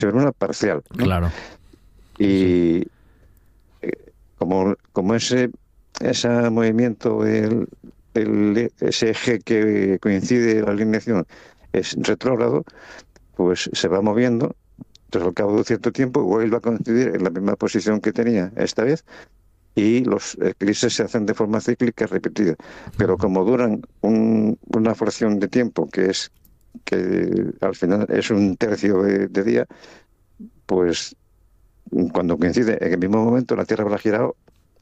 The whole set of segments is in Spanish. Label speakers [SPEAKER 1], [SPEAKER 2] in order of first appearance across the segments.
[SPEAKER 1] se ve una parcial, ¿no?
[SPEAKER 2] Claro.
[SPEAKER 1] Y como ese movimiento, ese eje que coincide la alineación es retrógrado, pues se va moviendo. Entonces, al cabo de cierto tiempo, vuelve a coincidir en la misma posición que tenía esta vez, y los eclipses se hacen de forma cíclica repetida. Pero como duran una fracción de tiempo, que al final es un tercio de día, pues cuando coincide en el mismo momento, la Tierra habrá girado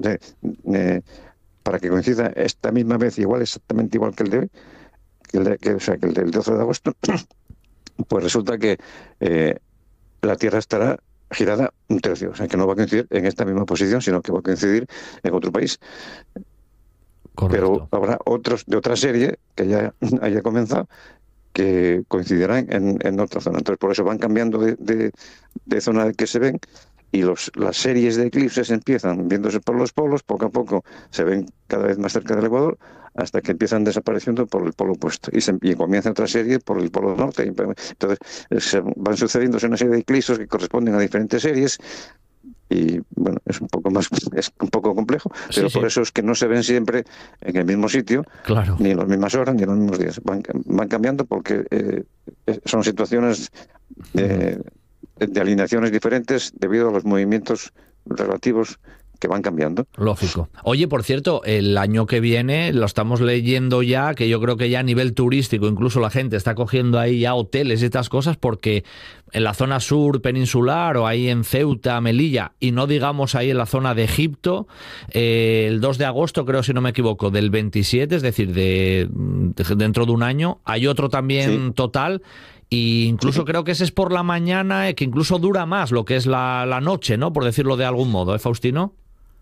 [SPEAKER 1] para que coincida esta misma vez, exactamente igual que el de hoy, o sea, que el del 12 de agosto, pues resulta que la Tierra estará girada un tercio, o sea, que no va a coincidir en esta misma posición, sino que va a coincidir en otro país.
[SPEAKER 2] Correcto.
[SPEAKER 1] Pero habrá otros de otra serie que ya haya comenzado, que coincidirán en otra zona. Entonces, por eso van cambiando de zona que se ven, y las series de eclipses empiezan viéndose por los polos, poco a poco se ven cada vez más cerca del Ecuador, hasta que empiezan desapareciendo por el polo opuesto, y comienza otra serie por el polo norte. Entonces van sucediéndose una serie de eclipses que corresponden a diferentes series, y bueno, es un poco complejo, pero
[SPEAKER 2] Sí,
[SPEAKER 1] por eso es que no se ven siempre en el mismo sitio,
[SPEAKER 2] claro.
[SPEAKER 1] ni en las mismas horas, ni en los mismos días. Van cambiando porque son situaciones de alineaciones diferentes debido a los movimientos relativos que van cambiando.
[SPEAKER 2] Lógico. Oye, por cierto, el año que viene lo estamos leyendo ya, que yo creo que ya a nivel turístico incluso la gente está cogiendo ahí ya hoteles y estas cosas, porque en la zona sur peninsular o ahí en Ceuta, Melilla, y no digamos ahí en la zona de Egipto, el 2 de agosto, creo, si no me equivoco, del 27, es decir, dentro de un año, hay otro también, sí, total. Y incluso creo que ese es por la mañana, que incluso dura más lo que es la noche, ¿no? Por decirlo de algún modo, Faustino?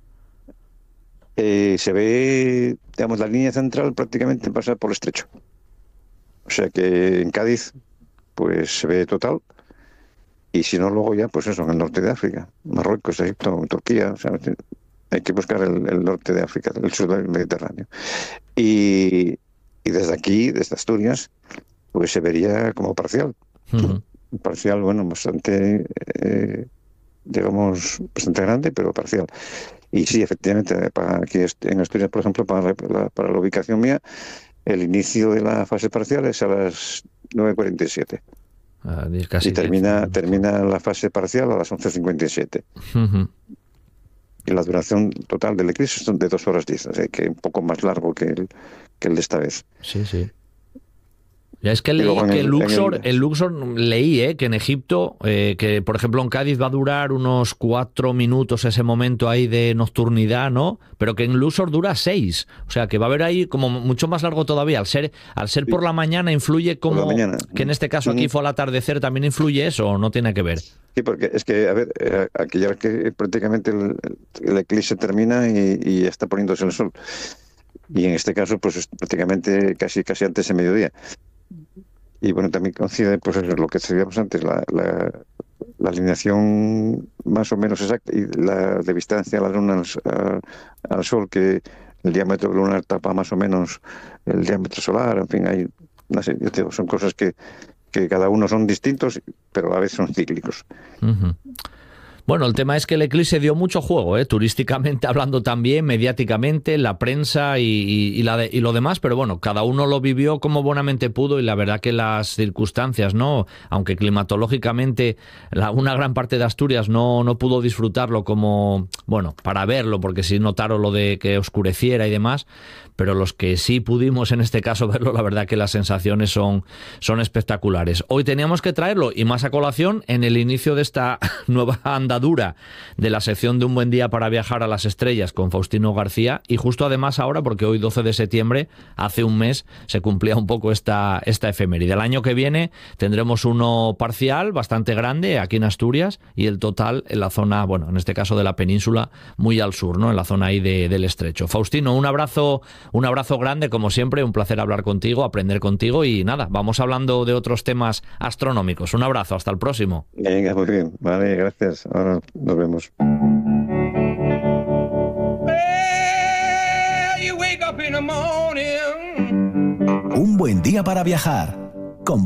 [SPEAKER 1] Se ve, digamos, la línea central prácticamente pasa por el estrecho. O sea que en Cádiz, pues se ve total. Y si no, luego ya, pues eso, en el norte de África, Marruecos, Egipto, Turquía. O sea, hay que buscar el norte de África, el sur del Mediterráneo. Y desde aquí, desde Asturias, pues se vería como parcial.
[SPEAKER 2] Uh-huh.
[SPEAKER 1] Parcial, bueno, bastante, digamos, bastante grande, pero parcial. Y sí, efectivamente, aquí en Asturias, por ejemplo, para la ubicación mía, el inicio de la fase parcial es a las 9:47.
[SPEAKER 2] Casi
[SPEAKER 1] y termina la fase parcial a las 11:57.
[SPEAKER 2] Uh-huh.
[SPEAKER 1] Y la duración total del eclipse son de 2 horas 10, o sea, que un poco más largo que el de esta vez.
[SPEAKER 2] Sí, sí. Ya es que leí que el Luxor leí que en Egipto, que por ejemplo en Cádiz va a durar unos 4 minutos ese momento ahí de nocturnidad, ¿no? Pero que en Luxor dura 6. O sea, que va a haber ahí como mucho más largo todavía. Al ser sí, por la mañana influye como... Por la mañana. Que en este caso aquí fue al atardecer, ¿también influye eso o no tiene que ver?
[SPEAKER 1] Sí, porque es que, a ver, aquí ya que prácticamente el eclipse termina y está poniéndose el sol. Y en este caso, pues es prácticamente casi antes de mediodía. Y bueno, también coincide pues lo que decíamos antes, la alineación más o menos exacta y la de distancia a la Luna al Sol, que el diámetro lunar tapa más o menos el diámetro solar. En fin, hay una serie, son cosas que cada uno son distintos, pero a veces son cíclicos.
[SPEAKER 2] Uh-huh. Bueno, el tema es que el eclipse dio mucho juego, turísticamente hablando también, mediáticamente, la prensa y lo demás, pero bueno, cada uno lo vivió como buenamente pudo y la verdad que las circunstancias, ¿no? Aunque climatológicamente una gran parte de Asturias no pudo disfrutarlo como, bueno, para verlo, porque sí notaron lo de que oscureciera y demás, pero los que sí pudimos en este caso verlo, la verdad que las sensaciones son espectaculares. Hoy teníamos que traerlo y más a colación en el inicio de esta nueva andadura de la sección de Un buen día para viajar a las estrellas con Faustino García, y justo además ahora, porque hoy 12 de septiembre, hace un mes, se cumplía un poco esta efeméride. El año que viene tendremos uno parcial bastante grande aquí en Asturias y el total en la zona, bueno, en este caso de la península, muy al sur, ¿no? En la zona ahí del estrecho. Faustino, un abrazo grande, como siempre, un placer hablar contigo, aprender contigo y nada, vamos hablando de otros temas astronómicos. Un abrazo, hasta el próximo.
[SPEAKER 1] Venga, muy bien, vale, gracias. Ahora nos vemos.
[SPEAKER 3] Un buen día para viajar